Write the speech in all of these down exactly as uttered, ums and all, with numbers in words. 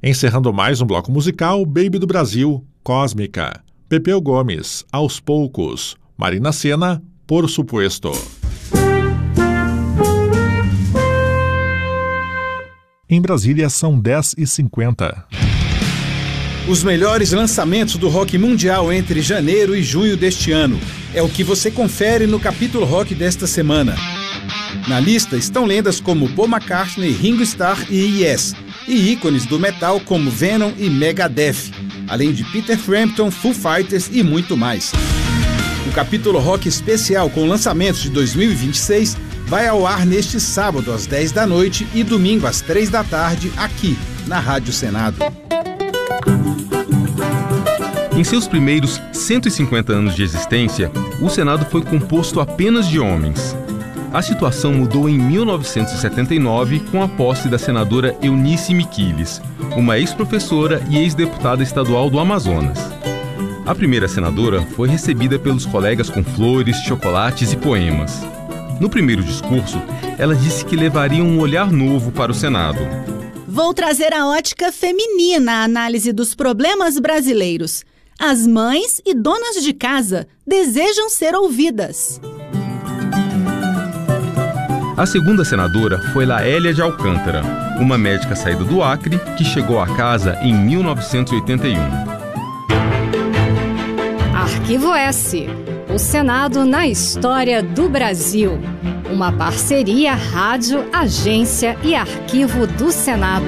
Encerrando mais um bloco musical, Baby do Brasil, Cósmica, Pepeu Gomes, Aos Poucos, Marina Sena, Por Supuesto. Em Brasília são dez e cinquenta. Os melhores lançamentos do rock mundial entre janeiro e junho deste ano. É o que você confere no Capítulo Rock desta semana. Na lista estão lendas como Paul McCartney, Ringo Starr e Yes, e ícones do metal como Venom e Megadeth, além de Peter Frampton, Foo Fighters e muito mais. O Capítulo Rock especial com lançamentos de dois mil e vinte e seis vai ao ar neste sábado às dez da noite e domingo às três da tarde aqui na Rádio Senado. Em seus primeiros cento e cinquenta anos de existência, o Senado foi composto apenas de homens. A situação mudou em mil novecentos e setenta e nove com a posse da senadora Eunice Miquiles, uma ex-professora e ex-deputada estadual do Amazonas. A primeira senadora foi recebida pelos colegas com flores, chocolates e poemas. No primeiro discurso, ela disse que levaria um olhar novo para o Senado. Vou trazer a ótica feminina à análise dos problemas brasileiros. As mães e donas de casa desejam ser ouvidas. A segunda senadora foi Laélia de Alcântara, uma médica saída do Acre que chegou à casa em mil novecentos e oitenta e um. Arquivo S, o Senado na história do Brasil. Uma parceria Rádio, Agência e Arquivo do Senado.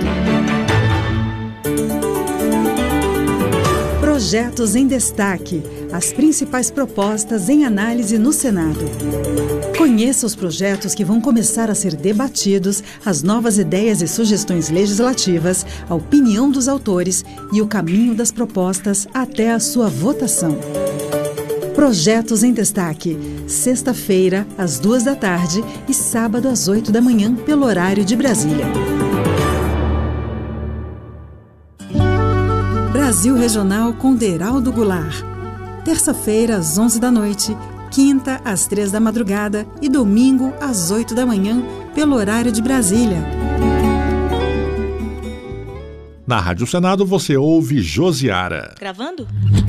Projetos em destaque. As principais propostas em análise no Senado. Conheça os projetos que vão começar a ser debatidos, as novas ideias e sugestões legislativas, a opinião dos autores e o caminho das propostas até a sua votação. Projetos em destaque. Sexta-feira, às duas da tarde e sábado às oito da manhã, pelo horário de Brasília. Brasil Regional com Deraldo Goulart. Terça-feira, às onze da noite, quinta, às três da madrugada e domingo, às oito da manhã, pelo horário de Brasília. Na Rádio Senado você ouve Josiara. Gravando?